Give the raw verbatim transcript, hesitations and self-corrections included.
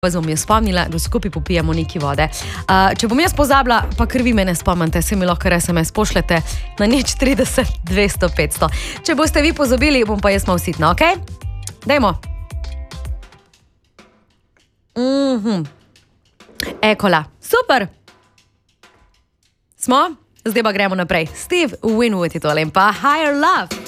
Vas bom jaz spomnila, da skupaj popijemo neki vode. Uh, če bom jaz pozabila, pa krvi me ne spomnite, se mi lahko es em es pošljete na nič trideset dvesto petsto. Če boste vi pozabili, bom pa jaz malo sitna, okej? Okay? Dajmo. Mhm. Ekola. Super. Smo? Zdaj pa gremo naprej. Steve Winwood je tole in pa Higher Love.